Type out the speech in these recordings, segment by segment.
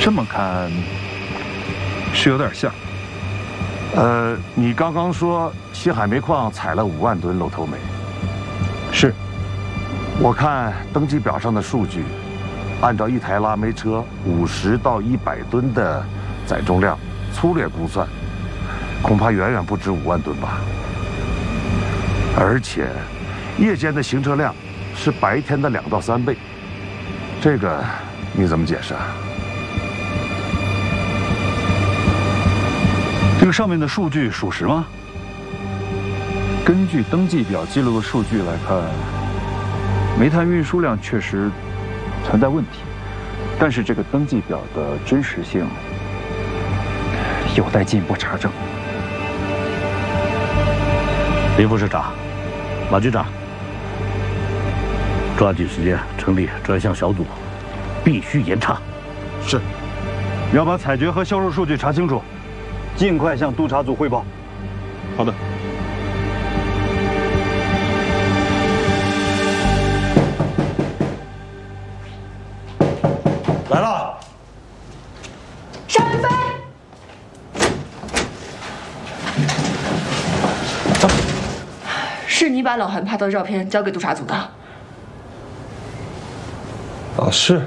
这么看是有点像。 你刚刚说西海煤矿采了5万吨漏头煤， 是。 我看登记表上的数据，按照一台拉煤车50到100吨的载重量，粗略估算，恐怕远远不止5万吨吧。而且，夜间的行车量是白天的2到3倍，这个你怎么解释啊？ 这个上面的数据属实吗？根据登记表记录的数据来看，煤炭运输量确实存在问题，但是这个登记表的真实性有待进一步查证。 林副市长、马局长，抓紧时间成立专项小组，必须严查。 是，要把采掘和销售数据查清楚，尽快向督察组汇报。 好的。 来了， 邵云飞， 走。 是你把老韩拍到的照片交给督察组的？ 是。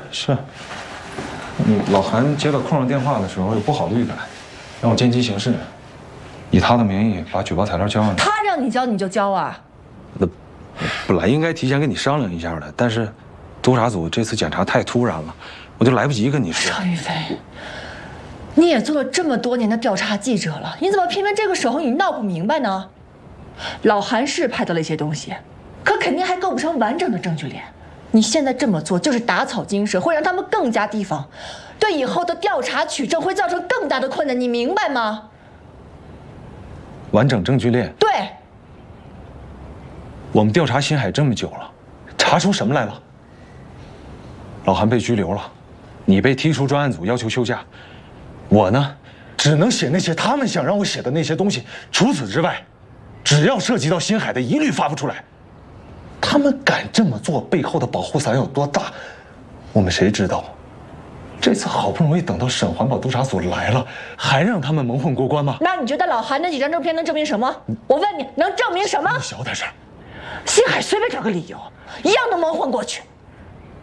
老韩接到空上电话的时候有不好的预感，让我见机行事，以他的名义把举报材料交上去。 他让你交你就交啊？ 那本来应该提前跟你商量一下的，但是督察组这次检查太突然了，我就来不及跟你说。 邵云飞，你也做了这么多年的调查记者了，你怎么偏偏这个时候你闹不明白呢？老韩是拍到了一些东西，可肯定还构不成完整的证据链。你现在这么做就是打草惊蛇，会让他们更加提防，对以后的调查取证会造成更大的困难，你明白吗？ 完整证据链。 对。 我们调查新海这么久了，查出什么来了？老韩被拘留了，你被踢出专案组，要求休假。我呢，只能写那些他们想让我写的那些东西。除此之外，只要涉及到新海的，一律发不出来。他们敢这么做，背后的保护伞有多大，我们谁知道？这次好不容易等到省环保督察组来了，还让他们蒙混过关吗？ 那你觉得老韩那几张照片能证明什么？我问你，能证明什么？ 你小点声。 新海随便找个理由，一样能蒙混过去。